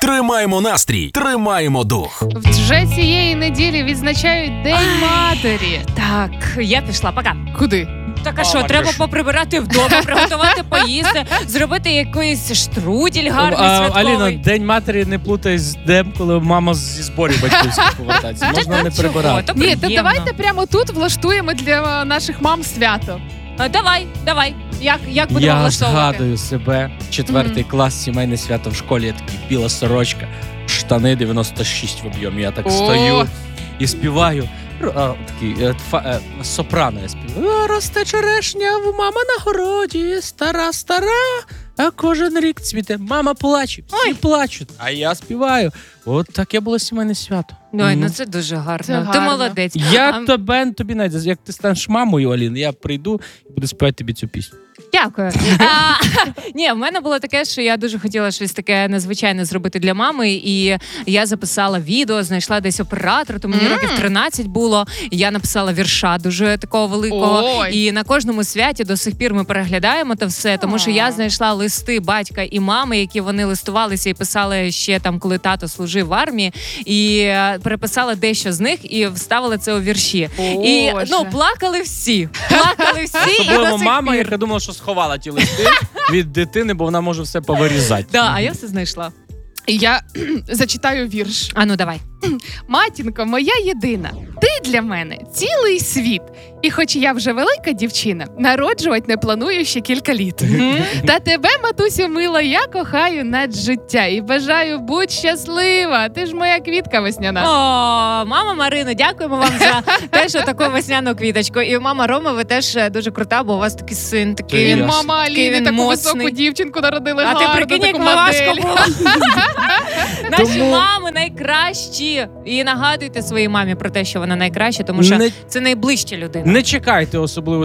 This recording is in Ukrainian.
Тримаємо настрій, тримаємо дух. Вже цієї неділі відзначають День матері. Так, я пішла, пока. Куди? Так, а що, треба поприбирати вдома, приготувати поїсти, зробити якийсь штрудель гарний, святковий. Аліна, День матері не плутай з днем, коли мама зі зборів батьківських повертається. Можна не прибирати. Ні, то давайте прямо тут влаштуємо для наших мам свято. Давай. Як будемо Я влаштовувати? згадую себе, 4 клас, сімейне свято в школі, я такий біла сорочка, штани 96 в об'ємі. Я так стою і співаю. Такий сопрано я співаю. Росте черешня в мама на городі, стара, а кожен рік цвіте. Мама плаче, всі плачуть, а я співаю. От таке було сімейне свято. Ой, ну це дуже гарно. Це Ти гарно. молодець. Я тобі найде, як ти станеш мамою, Алін, я прийду і буду співати тобі цю пісню. Дякую. Ні, в мене було таке, що я дуже хотіла щось таке незвичайне зробити для мами, і я записала відео, знайшла десь оператора, то мені років 13 було, я написала вірша дуже такого великого, і на кожному святі до сих пір ми переглядаємо те все, тому що я знайшла листи батька і мами, які вони листувалися і писали ще там, коли тато служив в армії, і переписала дещо з них і вставила це у вірші. І плакали всі. Особливо мама, яка думала, що сховала ті листи від дитини, бо вона може все повирізати. Да, а я все знайшла. Я зачитаю вірш. А ну давай. Матінко, моя єдина, ти для мене цілий світ. І хоч я вже велика дівчина, народжувати не планую ще кілька літ. Та тебе, матусю мила, я кохаю над життя і бажаю будь щаслива. Ти ж моя квітка весняна. О, мама Марина, дякуємо вам за те, що таку весняну квіточку. І мама Рома, ви теж дуже крута, бо у вас такий син, такий. І мама Аліни таку моцний. високу дівчинку народили. А ти гарну, прикинь, як таку важко модель. було. Наші мами найкращі. І нагадуйте своїй мамі про те, що вона найкраща, тому що це найближча людина. Не чекайте особливо